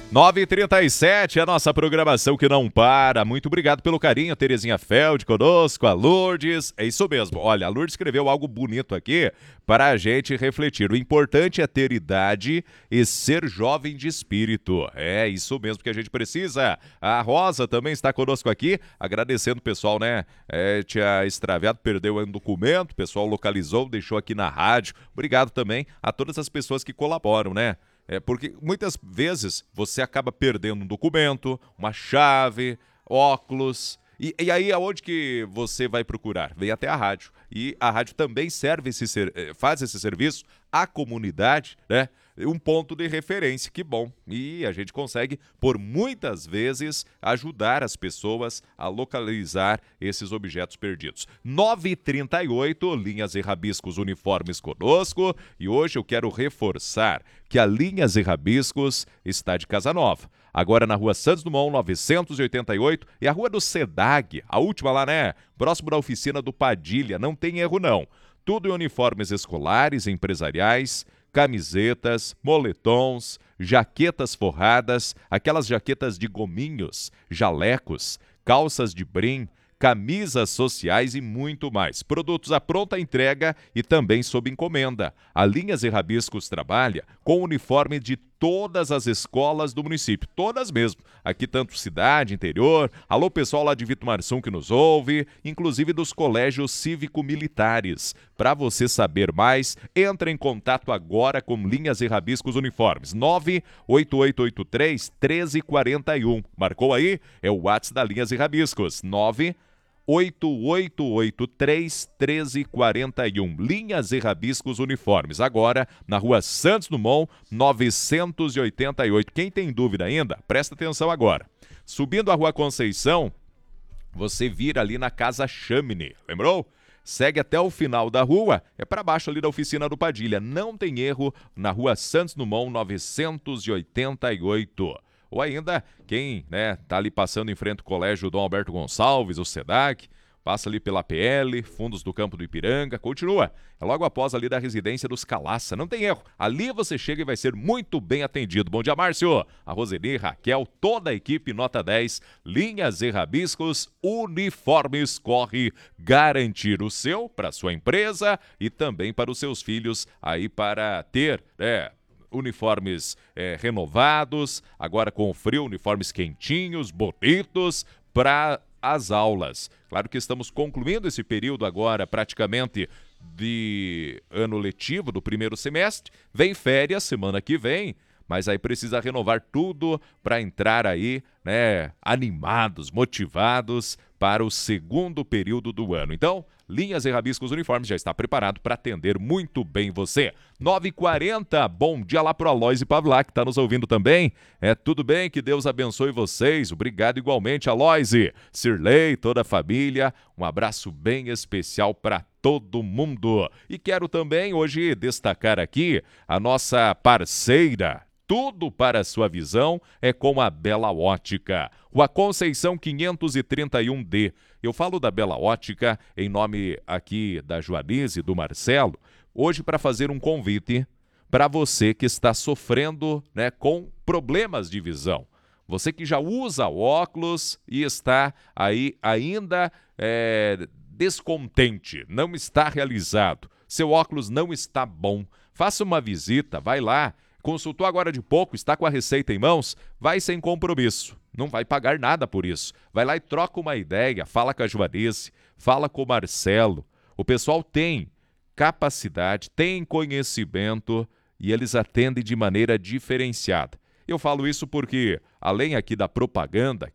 9h37, a nossa programação que não para. Muito obrigado pelo carinho, Terezinha Feld conosco, a Lourdes. É isso mesmo. Olha, a Lourdes escreveu algo bonito aqui para a gente refletir. O importante é ter idade e ser jovem de espírito. É isso mesmo que a gente precisa. A Rosa também está conosco aqui, agradecendo o pessoal, né? Tinha extraviado, perdeu um documento, o pessoal localizou, deixou aqui na rádio. Obrigado também a todas as pessoas que colaboram, né? Porque muitas vezes você acaba perdendo um documento, uma chave, óculos. E aí aonde que você vai procurar? Vem até a rádio. E a rádio também faz esse serviço à comunidade, né? Um ponto de referência, que bom. E a gente consegue, por muitas vezes, ajudar as pessoas a localizar esses objetos perdidos. 9h38, Linhas e Rabiscos Uniformes conosco. E hoje eu quero reforçar que a Linhas e Rabiscos está de casa nova. Agora na Rua Santos Dumont, 988, e a Rua do SEDAG, a última lá, né? Próximo da oficina do Padilha, não tem erro não. Tudo em uniformes escolares e empresariais, camisetas, moletons, jaquetas forradas, aquelas jaquetas de gominhos, jalecos, calças de brim, camisas sociais e muito mais. Produtos à pronta entrega e também sob encomenda. A Linhas e Rabiscos trabalha com uniforme de todas as escolas do município, todas mesmo. Aqui tanto cidade, interior, alô pessoal lá de Vitomarsum que nos ouve, inclusive dos colégios cívico-militares. Para você saber mais, entre em contato agora com Linhas e Rabiscos Uniformes. 98883-1341. Marcou aí? É o WhatsApp da Linhas e Rabiscos. 98883-1341. Linhas e Rabiscos Uniformes. Agora, na Rua Santos Dumont, 988. Quem tem dúvida ainda, presta atenção agora. Subindo a Rua Conceição, você vira ali na Casa Chamine. Lembrou? Segue até o final da rua, é para baixo ali da oficina do Padilha. Não tem erro, na Rua Santos Dumont, 988. Ou ainda, quem tá ali passando em frente ao Colégio Dom Alberto Gonçalves, o SEDAC, passa ali pela PL, fundos do Campo do Ipiranga, continua. É logo após ali da residência dos Calaça, não tem erro. Ali você chega e vai ser muito bem atendido. Bom dia, Márcio. A Roseli, Raquel, toda a equipe, nota 10, Linhas e Rabiscos, uniformes, corre garantir o seu para sua empresa e também para os seus filhos aí para ter, uniformes renovados, agora com o frio, uniformes quentinhos, bonitos, para as aulas. Claro que estamos concluindo esse período agora praticamente de ano letivo do primeiro semestre. Vem férias semana que vem, mas aí precisa renovar tudo para entrar aí, animados, motivados para o segundo período do ano. Então, Linhas e Rabiscos Uniformes já está preparado para atender muito bem você. 9h40, bom dia lá pro Aloysio Pavlak, que está nos ouvindo também. Tudo bem? Que Deus abençoe vocês. Obrigado igualmente, Aloysio, Sirlei, toda a família. Um abraço bem especial para todo mundo. E quero também hoje destacar aqui a nossa parceira. Tudo para a sua visão é com a Bela Ótica. Rua Conceição 531D. Eu falo da Bela Ótica em nome aqui da Joanice e do Marcelo, hoje para fazer um convite para você que está sofrendo com problemas de visão. Você que já usa óculos e está aí ainda descontente, não está realizado. Seu óculos não está bom. Faça uma visita, vai lá. Consultou agora de pouco, está com a receita em mãos? Vai sem compromisso, não vai pagar nada por isso. Vai lá e troca uma ideia, fala com a Joanice, fala com o Marcelo. O pessoal tem capacidade, tem conhecimento e eles atendem de maneira diferenciada. Eu falo isso porque, além aqui da propaganda